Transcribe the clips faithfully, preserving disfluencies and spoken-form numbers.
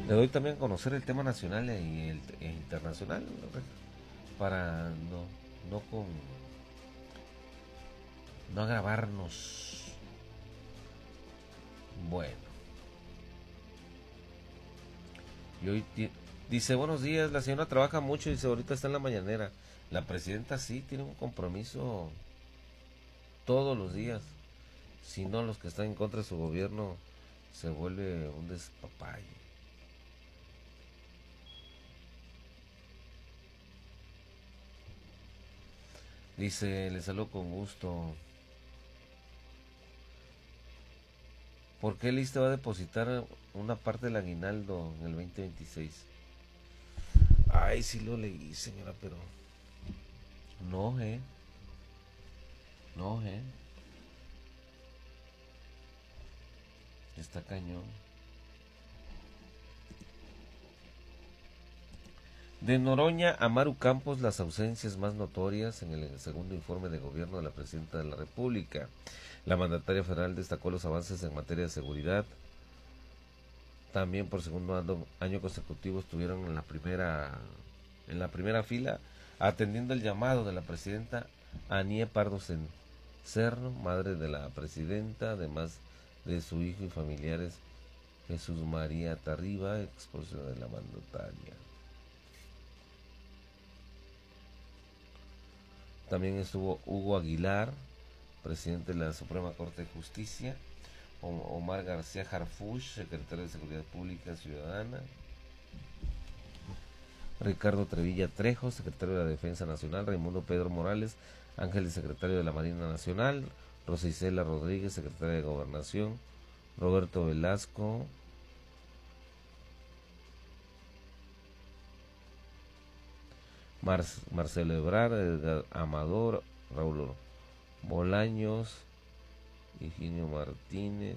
Le doy también a conocer el tema nacional y el, e internacional, ¿no? Para no, no con, no agravarnos. Bueno. Y hoy dice, buenos días, la señora trabaja mucho, dice, ahorita está en la mañanera. La presidenta sí tiene un compromiso todos los días. Si no, los que están en contra de su gobierno se vuelve un despapalle. Dice, le saludo con gusto. ¿Por qué el I S S S T E va a depositar una parte del aguinaldo en el veinte veintiséis? Ay, sí lo leí, señora, pero no, eh. No, eh. Está cañón. De Noroña a Maru Campos, las ausencias más notorias en el segundo informe de gobierno de la Presidenta de la República. La mandataria federal destacó los avances en materia de seguridad. También por segundo año consecutivo estuvieron en la primera en la primera fila atendiendo el llamado de la Presidenta Anie Pardo Cerno, madre de la Presidenta, además de su hijo y familiares. Jesús María Tarriba, esposo de la mandataria. También estuvo Hugo Aguilar, presidente de la Suprema Corte de Justicia, Omar García Harfuch, secretario de Seguridad Pública Ciudadana, Ricardo Trevilla Trejo, secretario de la Defensa Nacional, Raimundo Pedro Morales Ángeles, secretario de la Marina Nacional, Rosa Isela Rodríguez, secretaria de Gobernación, Roberto Velasco, Mar Marcelo Ebrard, Edgar Amador, Raúl Bolaños, Higinio Martínez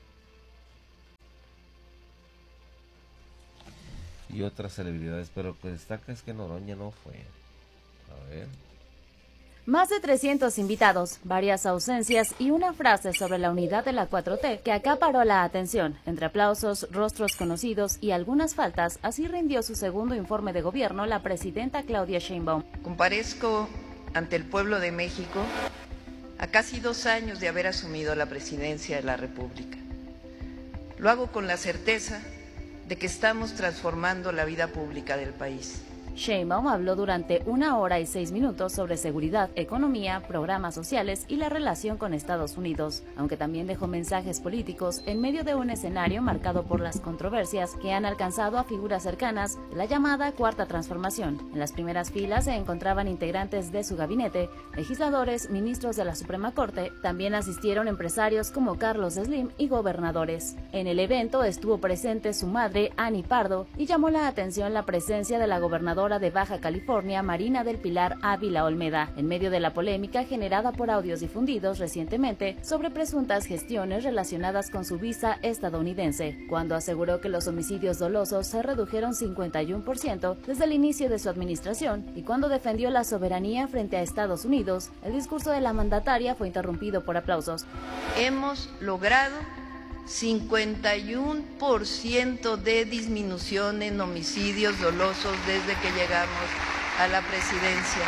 y otras celebridades, pero lo que destaca es que Noroña no fue. A ver. Más de trescientos invitados, varias ausencias y una frase sobre la unidad de la cuatro T que acaparó la atención. Entre aplausos, rostros conocidos y algunas faltas, así rindió su segundo informe de gobierno la presidenta Claudia Sheinbaum. Comparezco ante el pueblo de México a casi dos años de haber asumido la presidencia de la República. Lo hago con la certeza de que estamos transformando la vida pública del país. Sheinbaum habló durante una hora y seis minutos sobre seguridad, economía, programas sociales y la relación con Estados Unidos, aunque también dejó mensajes políticos en medio de un escenario marcado por las controversias que han alcanzado a figuras cercanas de la llamada Cuarta Transformación. En las primeras filas se encontraban integrantes de su gabinete, legisladores, ministros de la Suprema Corte, también asistieron empresarios como Carlos Slim y gobernadores. En el evento estuvo presente su madre, Annie Pardo, y llamó la atención la presencia de la gobernadora de Baja California, Marina del Pilar Ávila Olmeda, en medio de la polémica generada por audios difundidos recientemente sobre presuntas gestiones relacionadas con su visa estadounidense, cuando aseguró que los homicidios dolosos se redujeron cincuenta y uno por ciento desde el inicio de su administración, y cuando defendió la soberanía frente a Estados Unidos, el discurso de la mandataria fue interrumpido por aplausos. Hemos logrado cincuenta y uno por ciento de disminución en homicidios dolosos desde que llegamos a la presidencia.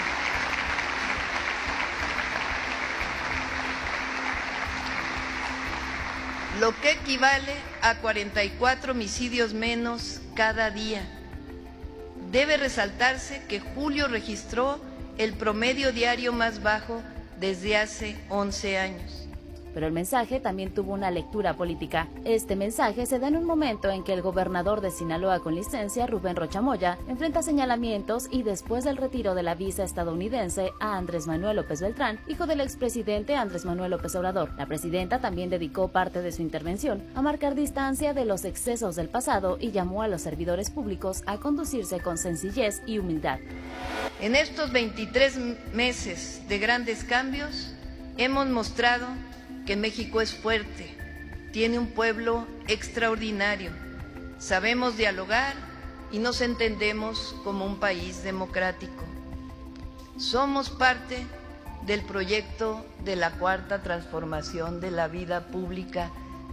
Lo que equivale a cuarenta y cuatro homicidios menos cada día. Debe resaltarse que julio registró el promedio diario más bajo desde hace once años. Pero el mensaje también tuvo una lectura política. Este mensaje se da en un momento en que el gobernador de Sinaloa con licencia, Rubén Rocha Moya, enfrenta señalamientos y después del retiro de la visa estadounidense a Andrés Manuel López Beltrán, hijo del expresidente Andrés Manuel López Obrador. La presidenta también dedicó parte de su intervención a marcar distancia de los excesos del pasado y llamó a los servidores públicos a conducirse con sencillez y humildad. En estos veintitrés meses de grandes cambios, hemos mostrado que México es fuerte, tiene un pueblo extraordinario, sabemos dialogar y nos entendemos como un país democrático. Somos parte del proyecto de la Cuarta Transformación de la vida pública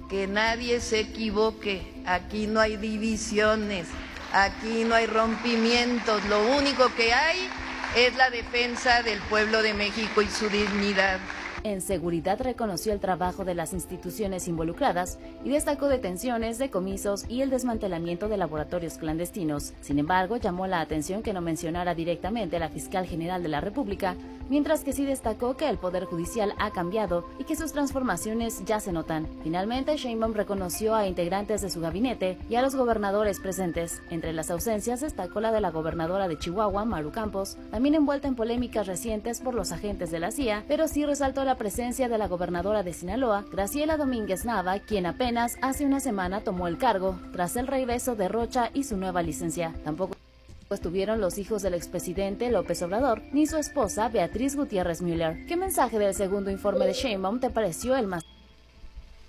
que nadie se equivoque, aquí no hay divisiones, aquí no hay rompimientos, lo único que hay es la defensa del pueblo de México y su dignidad. En seguridad reconoció el trabajo de las instituciones involucradas y destacó detenciones, decomisos y el desmantelamiento de laboratorios clandestinos. Sin embargo, llamó la atención que no mencionara directamente a la fiscal general de la República, mientras que sí destacó que el Poder Judicial ha cambiado y que sus transformaciones ya se notan. Finalmente, Sheinbaum reconoció a integrantes de su gabinete y a los gobernadores presentes. Entre las ausencias destacó la de la gobernadora de Chihuahua, Maru Campos, también envuelta en polémicas recientes por los agentes de la C I A, pero sí resaltó la presencia de la gobernadora de Sinaloa, Graciela Domínguez Nava, quien apenas hace una semana tomó el cargo, tras el regreso de Rocha y su nueva licencia. Tampoco estuvieron los hijos del expresidente López Obrador, ni su esposa Beatriz Gutiérrez Müller. ¿Qué mensaje del segundo informe de Sheinbaum te pareció el más